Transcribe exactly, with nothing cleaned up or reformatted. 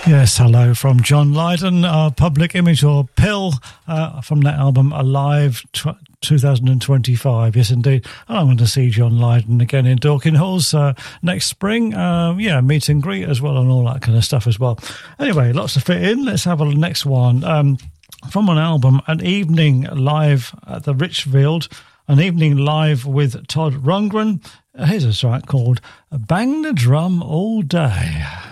Yes, hello from John Lydon, uh, Public Image or Pill, uh, from that album Alive tw- twenty twenty-five. Yes, indeed. And I'm going to see John Lydon again in Dorking Halls uh, next spring. Uh, yeah, meet and greet as well and all that kind of stuff as well. Anyway, lots to fit in. Let's have a next one. Um, from an album, An Evening Live at the Richfield, An Evening Live with Todd Rundgren. Here's a track called Bang the Drum All Day.